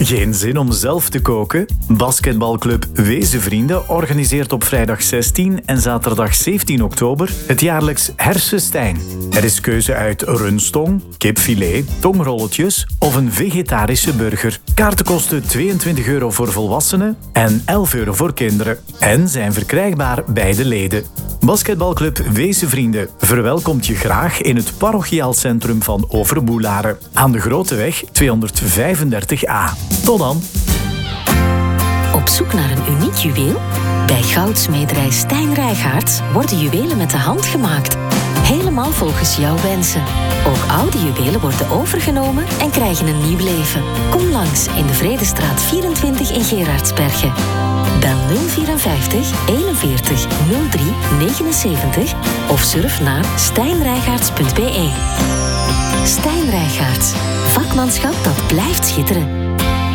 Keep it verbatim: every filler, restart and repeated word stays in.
Geen zin om zelf te koken? Basketbalclub Wezenvrienden organiseert op vrijdag zestien en zaterdag zeventien oktober het jaarlijks Hersenstein. Er is keuze uit rundstong, kipfilet, tongrolletjes of een vegetarische burger. Kaarten kosten tweeëntwintig euro voor volwassenen en elf euro voor kinderen en zijn verkrijgbaar bij de leden. Basketbalclub Wezenvrienden verwelkomt je graag in het parochiaal centrum van Overboelaren aan de Groteweg tweehonderdvijfendertig A. Tot dan! Op zoek naar een uniek juweel? Bij goudsmederij Stijn Rijgaards worden juwelen met de hand gemaakt. Helemaal volgens jouw wensen. Ook oude juwelen worden overgenomen en krijgen een nieuw leven. Kom langs in de Vredestraat vierentwintig in Gerardsbergen. Bel nul vierenvijftig eenenveertig nul drie negenenzeventig of surf naar stijnrijgaards punt be. Stijn Rijgaards. Vakmanschap dat blijft schitteren.